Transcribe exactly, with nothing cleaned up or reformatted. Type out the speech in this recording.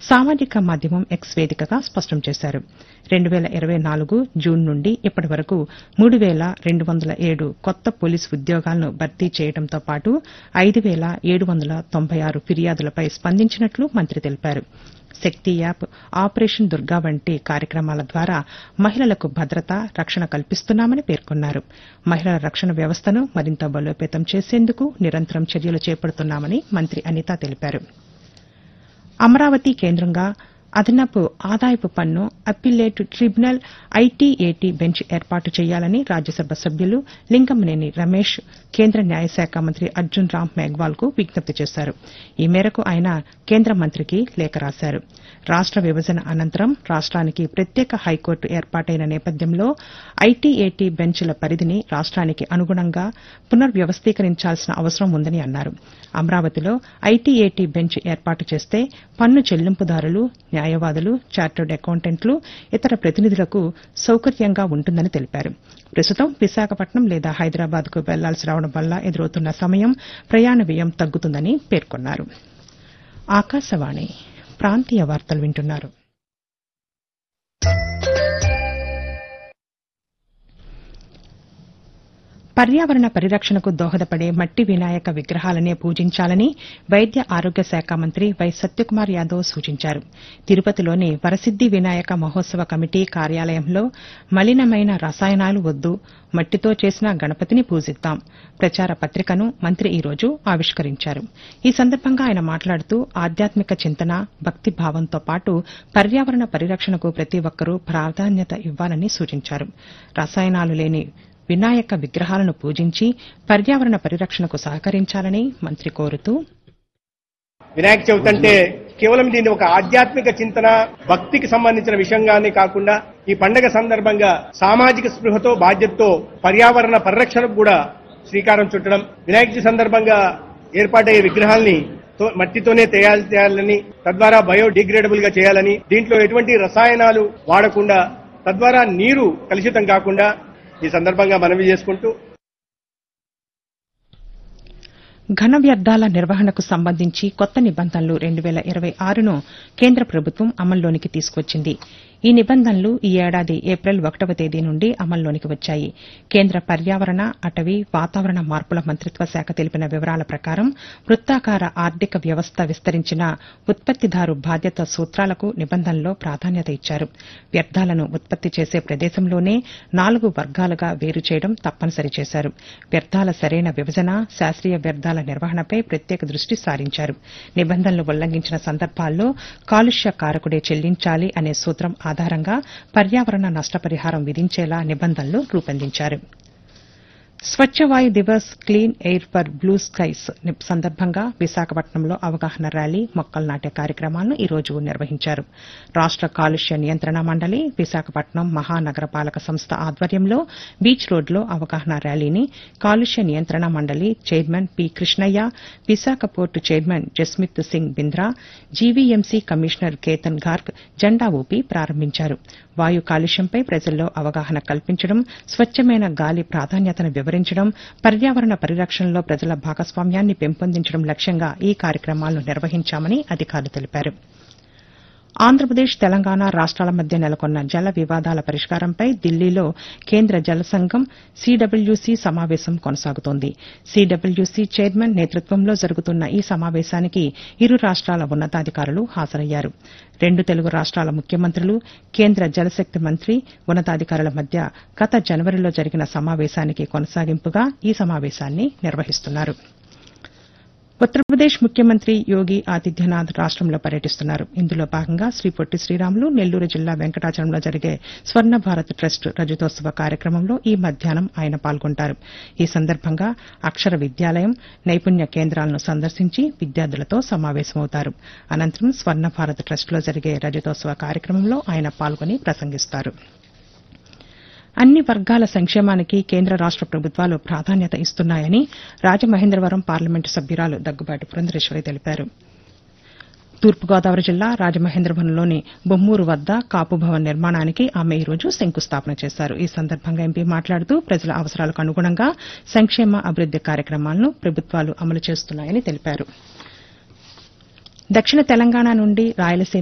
సామాజిక మాధ్యమం ఎక్స్ వేదికగా స్పష్టం చేశారు. రెండు వేల ఇరవై నాలుగు జూన్ నుండి ఇప్పటి వరకు మూడు వేల రెండు వందల ఏడు కొత్త పోలీసు ఉద్యోగాలను భర్తీ చేయడంతో పాటు ఐదు వేల ఏడు వందల తొంభై ఆరు ఫిర్యాదులపై స్పందించినట్లు మంత్రి తెలిపారు. శక్తి యాప్, ఆపరేషన్ దుర్గా వంటి కార్యక్రమాల ద్వారా మహిళలకు భద్రత, రక్షణ కల్పిస్తున్నామని పేర్కొన్నారు. మహిళల రక్షణ వ్యవస్థను మరింత బలోపేతం చేసేందుకు నిరంతరం చర్యలు చేపడుతున్నామని మంత్రి అనిత తెలిపారు. అమరావతి కేంద్రంగా అదనపు ఆదాయపు పన్ను అప్పీలేట్ ట్రిబ్యునల్ ఐటీఏటీ బెంచ్ ఏర్పాటు చేయాలని రాజ్యసభ సభ్యులు లింగమనేని రమేష్ కేంద్ర న్యాయశాఖ మంత్రి అర్జున్ రామ్ మేఘ్వాల్ కు విజ్ఞప్తి చేశారు. ఈ మేరకు ఆయన కేంద్ర మంత్రికి లేఖ రాశారు. రాష్ట విభజన అనంతరం రాష్ట్రానికి ప్రత్యేక హైకోర్టు ఏర్పాటైన నేపథ్యంలో ఐటీఏటీ బెంచ్ల పరిధిని రాష్ట్రానికి అనుగుణంగా పునర్వ్యవస్థీకరించాల్సిన అవసరం ఉందని అన్నారు. అమరావతిలో ఐటీఏటీ బెంచ్ ఏర్పాటు చేస్తే పన్ను చెల్లింపుదారులు, న్యాయవాదులు, చార్టర్డ్ అకౌంటెంట్లు, ఇతర ప్రతినిధులకు సౌకర్యంగా ఉంటుందని తెలిపారు. ప్రస్తుతం విశాఖపట్నం లేదా హైదరాబాద్ కు వెళ్లాల్సి రావడం వల్ల ఎదురవుతున్న సమయం, ప్రయాణ వ్యయం తగ్గుతుందని పేర్కొన్నారు. ఆకాశవాణి ప్రాంతీయ వార్తలు వింటున్నారు. పర్యావరణ పరిరక్షణకు దోహదపడే మట్టి వినాయక విగ్రహాలనే పూజించాలని వైద్య ఆరోగ్య శాఖ మంత్రి వై సత్యకుమార్ యాదవ్ సూచించారు. తిరుపతిలోని వరసిద్ది వినాయక మహోత్సవ కమిటీ కార్యాలయంలో మలినమైన రసాయనాలు వద్దు, మట్టితో చేసిన గణపతిని పూజిద్దాం ప్రచార పత్రికను మంత్రి ఈ రోజు ఆవిష్కరించారు. ఈ సందర్భంగా ఆయన మాట్లాడుతూ ఆధ్యాత్మిక చింతన, భక్తి భావంతో పాటు పర్యావరణ పరిరక్షణకు ప్రతి ఒక్కరూ ప్రాధాన్యత ఇవ్వాలని సూచించారు. రసాయనాలు లేని వినాయక విగ్రహాలను పూజించి పర్యావరణ పరిరక్షణకు సహకరించాలని మంత్రి కోరుతూ, వినాయక చవితి అంటే కేవలం దీన్ని ఒక ఆధ్యాత్మిక చింతన, భక్తికి సంబంధించిన విషయంగానే కాకుండా ఈ పండగ సందర్భంగా సామాజిక స్పృహతో, బాధ్యతతో పర్యావరణ పరిరక్షణకు కూడా శ్రీకారం చుట్టడం, వినాయక చవితి సందర్భంగా ఏర్పాటయ్యే విగ్రహాల్ని మట్టితోనే తయారు చేయాలని, తద్వారా బయోడిగ్రేడబుల్ గా చేయాలని, దీంట్లో ఎటువంటి రసాయనాలు వాడకుండా, తద్వారా నీరు కలుషితం కాకుండా ఈ సందర్భంగా మనవి చేసుకుంటూ, ఘన వ్యర్థాల నిర్వహణకు సంబంధించి కొత్త నిబంధనలు రెండు వేల ఇరవై ఆరును కేంద్ర ప్రభుత్వం అమల్లోనికి తీసుకొచ్చింది. ఈ నిబంధనలు ఈ ఏడాది ఏప్రిల్ ఒకటవ తేదీ నుండి అమల్లోనికి వచ్చాయి. కేంద్ర పర్యావరణ, అటవీ, వాతావరణ మార్పుల మంత్రిత్వ శాఖ తెలిపిన వివరాల ప్రకారం వృత్తాకార ఆర్థిక వ్యవస్థ విస్తరించిన ఉత్పత్తిదారు బాధ్యత సూత్రాలకు నిబంధనలో ప్రాధాన్యత ఇచ్చారు. వ్యర్థాలను ఉత్పత్తి చేసే ప్రదేశంలోనే నాలుగు వర్గాలుగా వేరు చేయడం తప్పనిసరి చేశారు. వ్యర్థాల సరైన విభజన, శాస్త్రీయ వ్యర్థాల నిర్వహణపై ప్రత్యేక దృష్టి సారించారు. నిబంధనలు ఉల్లంఘించిన సందర్భాల్లో కాలుష్య కారకుడే చెల్లించాలి అనే సూత్రం ఆధారంగా పర్యావరణ నష్టపరిహారం విధించేలా నిబంధనలు రూపొందించారు. స్వచ్ఛ వాయు Divas, clean air for blue skies సందర్భంగా విశాఖపట్నంలో అవగాహన ర్యాలీ, మొక్కలు నాటే కార్యక్రమాలను ఈ రోజు నిర్వహించారు. రాష్ట కాలుష్య నియంత్రణ మండలి, విశాఖపట్నం మహానగరపాలక సంస్థ ఆధ్వర్యంలో బీచ్ రోడ్లో అవగాహన ర్యాలీని కాలుష్య నియంత్రణ మండలి chairman P Krishnaiah, Visakha port chairman Jasmith Singh Bindra, GVMC commissioner Ketan Garg జెండా ఊపి ప్రారంభించారు. వాయు కాలుష్యంపై ప్రజల్లో అవగాహన కల్పించడం, స్వచ్ఛమైన గాలి ప్రాధాన్యతను వివరించడం, పర్యావరణ పరిరక్షణలో ప్రజల భాగస్వామ్యాన్ని పెంపొందించడం లక్ష్యంగా ఈ కార్యక్రమాలను నిర్వహించామని అధికారులు తెలిపారు. ఆంధ్రప్రదేశ్, తెలంగాణ రాష్ట్రాల మధ్య నెలకొన్న జల వివాదాల పరిష్కారంపై ఢిల్లీలో కేంద్ర జల సంఘం సీడబ్ల్యూసీ సమావేశం కొనసాగుతోంది. సీడబ్ల్యూసీ చైర్మన్ నేతృత్వంలో జరుగుతున్న ఈ సమావేశానికి ఇరు రాష్ట్రాల ఉన్నతాధికారులు హాజరయ్యారు. రెండు తెలుగు రాష్ట్రాల ముఖ్యమంత్రులు, కేంద్ర జలశక్తి మంత్రి, ఉన్నతాధికారుల మధ్య గత జనవరిలో జరిగిన సమావేశానికి కొనసాగింపుగా ఈ సమావేశాన్ని నిర్వహిస్తున్నారు. ఉత్తరప్రదేశ్ ముఖ్యమంత్రి యోగి ఆదిత్యనాథ్ రాష్టంలో పర్యటిస్తున్నారు. ఇందులో భాగంగా శ్రీ పొట్టి శ్రీరాములు నెల్లూరు జిల్లా వెంకటాచలంలో జరిగే స్వర్ణ భారత్ ట్రస్ట్ రజతోత్సవ కార్యక్రమంలో ఈ మధ్యాహ్నం ఆయన పాల్గొంటారు. ఈ సందర్భంగా అక్షర విద్యాలయం, నైపుణ్య కేంద్రాలను సందర్శించి విద్యార్థులతో సమావేశమవుతారు. అనంతరం స్వర్ణ భారత్ ట్రస్టులో జరిగే రజతోత్సవ కార్యక్రమంలో ఆయన పాల్గొని ప్రసంగిస్తారు. అన్ని వర్గాల సంక్షేమానికి కేంద్ర రాష్ట ప్రభుత్వాలు ప్రాధాన్యత ఇస్తున్నాయని రాజమహేంద్రవరం పార్లమెంటు సభ్యురాలు దగ్గుబాటి పురంధరేశ్వరి తెలిపారు. తూర్పుగోదావరి జిల్లా రాజమహేంద్రవరంలోని బొమ్మూరు వద్ద కాపు భవన్ నిర్మాణానికి ఆమె ఈ రోజు శంకుస్థాపన చేశారు. ఈ సందర్భంగా ఎంపీ మాట్లాడుతూ ప్రజల అవసరాలకు అనుగుణంగా సంక్షేమ, అభివృద్ది కార్యక్రమాలను ప్రభుత్వాలు అమలు చేస్తున్నాయని తెలిపారు. దక్షిణ తెలంగాణ నుండి రాయలసీమ